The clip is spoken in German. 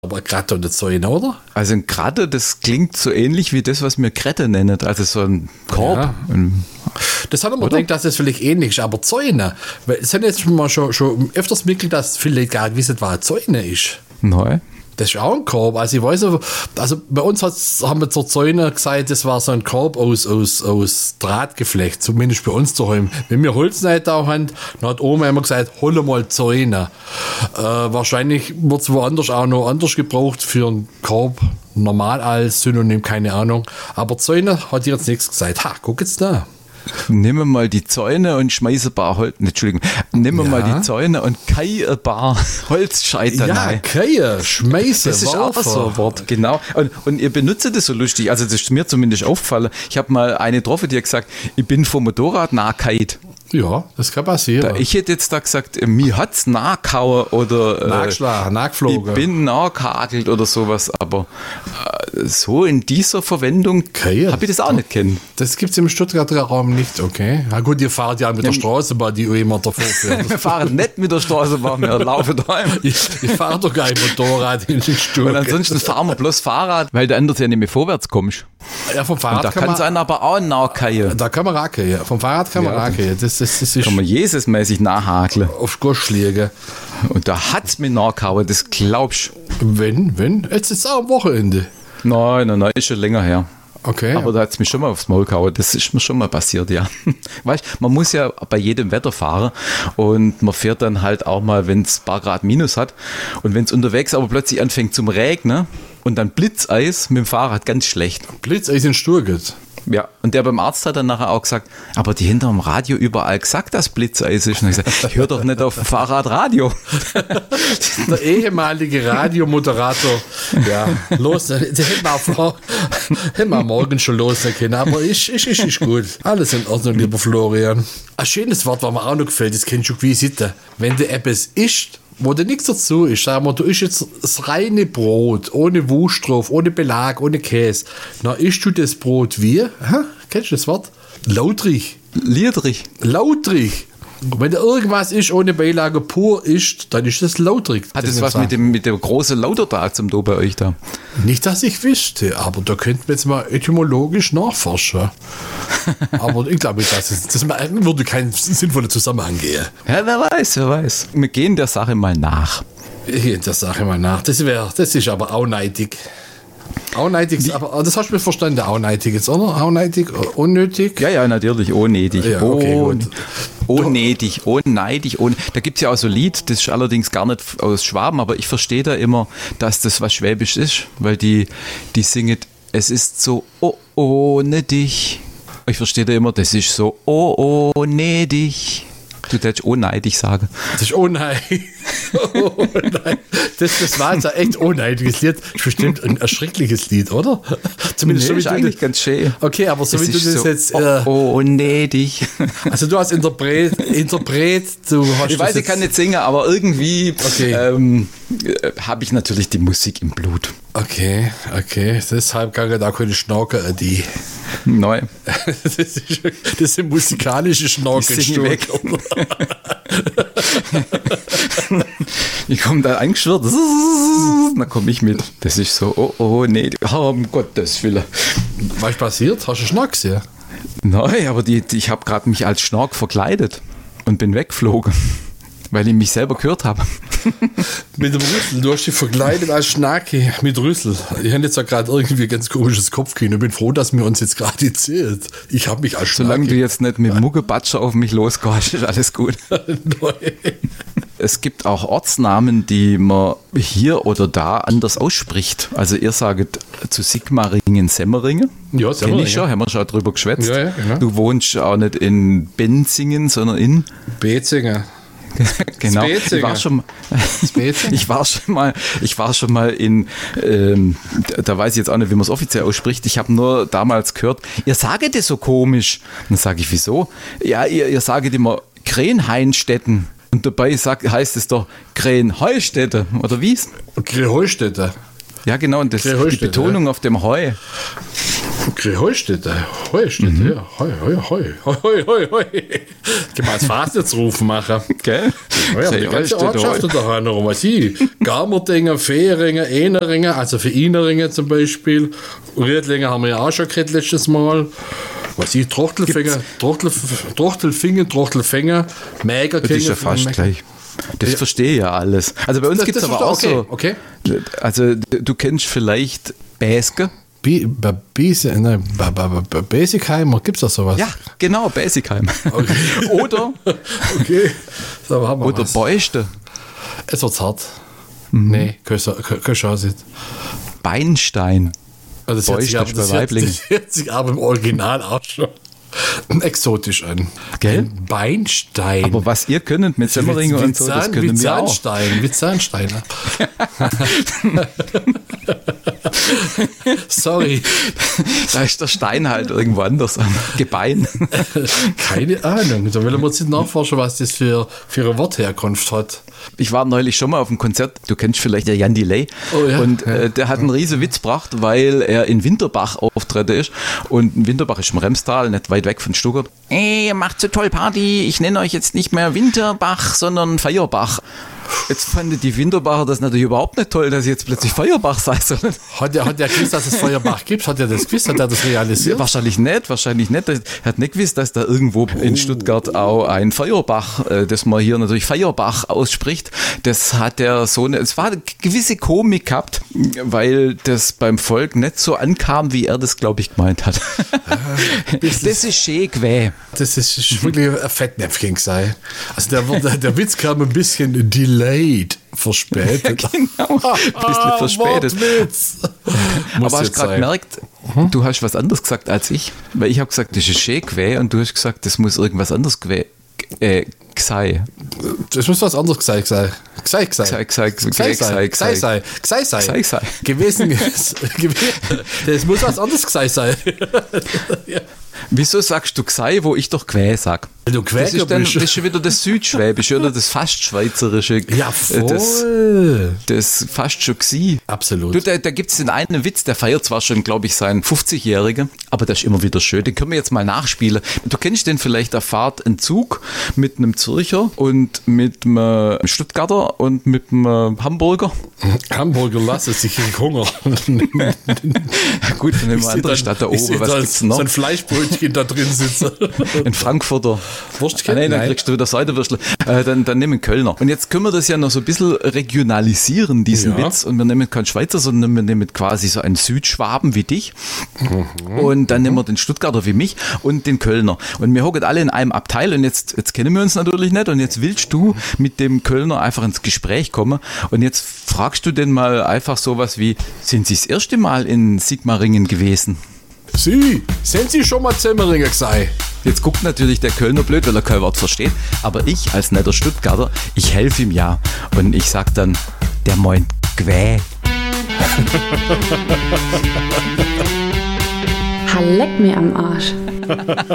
aber Gratte und Zäune, oder? Also ein Gratte, das klingt so ähnlich wie das, was wir Krette nennen. Also so ein Korb. Ja. Das hat man gedacht, dass das vielleicht ähnlich ist, aber Zäune. Weil es hat jetzt schon öfters mitgekriegt, dass viele gar nicht wissen, was eine Zäune ist. Nein. Das ist auch ein Korb. Also ich weiß, also bei uns haben wir zur Zäune gesagt, das war so ein Korb aus Drahtgeflecht, zumindest bei uns daheim. Wenn wir Holz nicht da haben, dann hat Oma immer gesagt, hol mal Zäune. Wahrscheinlich wird es woanders auch noch anders gebraucht für einen Korb, normal als Synonym, keine Ahnung. Aber Zäune hat jetzt nichts gesagt. Ha, guck jetzt da. Nehmen wir mal die Zäune und schmeiße ein paar Holz. Entschuldigung. Nehmen wir mal die Zäune und kai ein paar Holzscheiter rein. Ja, Keie, schmeiße. Das ist auch so ein Wort, genau. Und ihr benutzt das so lustig. Also das ist mir zumindest aufgefallen. Ich habe mal eine getroffen, die hat gesagt, ich bin vom Motorrad nachgeheilt. Ja, das kann passieren. Ich hätte jetzt da gesagt, mir hat's nachgehauen oder nachgeflogen. Ich bin nachgehagelt oder sowas, aber so in dieser Verwendung habe ich das auch nicht kennen. Das gibt es im Stuttgarter Raum nicht, okay? Na gut, ihr fahrt ja mit der Straßenbahn, die immer davor fährt. Wir fahren nicht mit der Straßenbahn, wir laufen daheim. Ich fahre doch kein Motorrad in den Stuttgart. Und ansonsten fahren wir bloß Fahrrad, weil du anders ja nicht mehr vorwärts kommst. Ja, vom Fahrrad und da kann es einen aber auch nachgehen. Da kann man racken, ja. Vom Fahrrad kann man racken. Das ist kann man Jesusmäßig nachhakeln. Auf Gusch liegen. Und da hat's mir nachgehauen, das glaubst du. Wenn? Jetzt ist es auch am Wochenende. Nein, ist schon länger her. Okay. Aber da hat es mich schon mal aufs Maul gehauen. Das ist mir schon mal passiert, ja. Weißt, man muss ja bei jedem Wetter fahren und man fährt dann halt auch mal, wenn es ein paar Grad minus hat und wenn es unterwegs aber plötzlich anfängt zum Regnen und dann Blitzeis mit dem Fahrrad, ganz schlecht. Blitzeis in Stuttgart. Ja, und der beim Arzt hat dann nachher auch gesagt, aber die hinterm Radio überall gesagt, dass Blitzeis ist. Und ich gesagt, ich höre doch nicht auf dem Fahrrad Radio. Der ehemalige Radiomoderator. Ja, los, den hätten wir morgen schon losen können, aber ist gut. Alles in Ordnung, lieber Florian. Ein schönes Wort, was mir auch noch gefällt, das kennst du wie sitte. Wenn du etwas isst, wo dir nichts dazu ist, sagen wir, du isst jetzt das reine Brot, ohne Wurst drauf, ohne Belag, ohne Käse. Dann isst du das Brot wie? Kennst du das Wort? Lautrig. Liedrig. Lautrig. Und wenn da irgendwas ist, ohne Beilage pur ist, dann ist das lautrig. Hat das was mit dem großen Lautertag zum Do bei euch da? Nicht, dass ich wüsste, aber da könnten wir jetzt mal etymologisch nachforschen. Aber ich glaube, das würde keinen sinnvollen Zusammenhang gehen. Ja, wer weiß. Wir gehen der Sache mal nach. Das ist aber auch neidig. Aber das hast du mir verstanden, auneidig jetzt, oder? Auneidig, unnötig? Ja, natürlich, unnötig. Ja, okay, gut. Unnötig. Da gibt es ja auch so ein Lied, das ist allerdings gar nicht aus Schwaben, aber ich verstehe da immer, dass das was Schwäbisch ist, weil die singen, es ist so ohne dich. Ich verstehe da immer, das ist so ohne dich. Du darfst ohneidig sagen. Das ist ohneidig. Das war jetzt ein echt ohneidiges Lied. Das ist bestimmt ein erschreckliches Lied, oder? Zumindest so, ist eigentlich ganz schön. Okay, aber so das wie du das so jetzt... ohneidig. Also du hast Interpret, du hast... Ich weiß, ich kann nicht singen, aber irgendwie habe ich natürlich die Musik im Blut. Okay. Deshalb kann ich da keine Schnauker, die... Nein. Das sind musikalische Schnaukel. Weg. Ich komme da eingeschwirrt, dann komme ich mit. Das ist so, um Gottes Willen. Was ist passiert? Hast du einen Schnack gesehen? Nein, aber ich habe gerade mich als Schnack verkleidet und bin weggeflogen, weil ich mich selber gehört habe. Mit dem Rüssel, du hast dich verkleidet als Schnacki mit Rüssel. Ich habe jetzt ja gerade irgendwie ein ganz komisches Kopfkino. Ich bin froh, dass wir uns jetzt gerade erzählt. Ich habe mich als Schnacki. Solange du jetzt nicht mit Muggebatscher auf mich losgehst, ist alles gut. Es gibt auch Ortsnamen, die man hier oder da anders ausspricht. Also ihr sagt zu Sigmaringen Semmeringen. Ja, Semmeringen. Kenn ich schon, haben wir schon drüber geschwätzt. Ja, genau. Du wohnst auch nicht in Benzingen, sondern in Bezingen. Genau. Ich war schon mal in, da weiß ich jetzt auch nicht, wie man es offiziell ausspricht. Ich habe nur damals gehört, ihr saget das so komisch. Dann sage ich, wieso? Ja, ihr saget immer Krenheinstetten. Und dabei heißt es doch Krenheustätte, oder wie? Krenheustätte. Ja, genau, und die Betonung auf dem Heu. Okay, Heustätte, ja. Hoi. Kann man als Fastnachtsruf machen. Gell? Ja, aber die ganze Ortschaft da noch, was ich. Garmerdingen, Fehringen, Eneringen, also für Ineringen zum Beispiel. Riedlingen haben wir ja auch schon gehabt letztes Mal. Was ich, Trochtelfingen, Mägerkingen. Das ist ja fast gleich. Das verstehe ich ja alles. Also bei uns gibt es aber auch so. Okay. Also du kennst vielleicht Bäske. Basicheimer, gibt es da sowas? Ja, genau, Basichheim. Okay. Oder So, haben wir oder was. Beuste. Es wird hart. Nee, keine Chance. Beinstein. Also Beuste ist bei Weiblingen. Das hört sich aber im Original auch schon exotisch an. Gell? Ein Beinstein. Aber was ihr könnt mit Semmeringen und so, das können wir auch. Wie Zahnstein. Sorry. Da ist der Stein halt irgendwo anders am Gebein. Keine Ahnung. Da will man jetzt nachforschen, was das für eine Wortherkunft hat. Ich war neulich schon mal auf einem Konzert, du kennst vielleicht der Jan Delay. Oh ja. Und der hat einen riesen Witz gebracht, weil er in Winterbach auftreten ist. Und Winterbach ist im Remstal, nicht weit weg von Stuttgart. Ihr macht so toll Party, ich nenne euch jetzt nicht mehr Winterbach, sondern Feierbach. Jetzt fanden die Winterbacher das natürlich überhaupt nicht toll, dass ich jetzt plötzlich Feuerbach sei. Hat er gewusst, dass es Feuerbach gibt? Hat er das gewusst? Hat er das realisiert? Wahrscheinlich nicht. Er hat nicht gewusst, dass da irgendwo in Stuttgart auch ein Feuerbach, das man hier natürlich Feierbach ausspricht, das hat er so es war eine gewisse Komik gehabt, weil das beim Volk nicht so ankam, wie er das, glaube ich, gemeint hat. Das ist schön gewesen. Das ist wirklich ein Fettnäpfchen sei. Also der Witz kam ein bisschen delayed, verspätet. Genau, ein bisschen verspätet. Wortwitz. Aber hast du gerade gemerkt, du hast was anderes gesagt als ich, weil ich habe gesagt, das ist schön gewesen und du hast gesagt, das muss irgendwas anderes gewesen sei. Das muss was anderes sei. Gewesen. Das muss was anderes sei. Wieso sagst du Gsei, wo ich doch Quä sag? Du das ist schon wieder das Südschwäbische oder das fast Schweizerische. Ja, voll. Das fast schon Gsi. Absolut. Du, da gibt es den einen Witz, der feiert zwar schon, glaube ich, seinen 50-Jährigen, aber das ist immer wieder schön. Den können wir jetzt mal nachspielen. Du kennst den vielleicht, da fahrt ein Zug mit einem Zürcher und mit einem Stuttgarter und mit einem Hamburger. Hamburger lasse sich in Hunger. Gut, dann nehmen wir eine andere Stadt da oben. Was gibt's noch? So ein Fleischbrötchen da drin sitze. Ein Frankfurter. Wurstchen? Nein, dann kriegst du wieder Seidenwürstel. Dann nehmen wir Kölner. Und jetzt können wir das ja noch so ein bisschen regionalisieren, diesen Witz. Und wir nehmen keinen Schweizer, sondern wir nehmen quasi so einen Südschwaben wie dich. Und dann nehmen wir den Stuttgarter wie mich und den Kölner. Und wir hocken alle in einem Abteil und jetzt kennen wir uns natürlich nicht. Und jetzt willst du mit dem Kölner einfach ins Gespräch kommen. Und jetzt fragst du den mal einfach sowas wie, sind Sie das erste Mal in Sigmaringen gewesen? Sie, sind Sie schon mal Semmeringen gesagt? Jetzt guckt natürlich der Kölner blöd, weil er kein Wort versteht. Aber ich als netter Stuttgarter, ich helfe ihm ja. Und ich sag dann, der meint G'wä. Leck mir am Arsch.